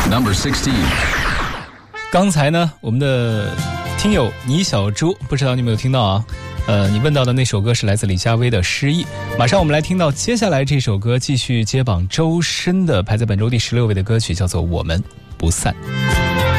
Number 16. 刚才呢，我们的听友倪小猪，不知道你有没有听到啊？你问到的那首歌是来自李佳薇的《失忆》。马上我们来听到接下来这首歌，继续接榜周深的排在本周第16位的歌曲，叫做《我们不散》。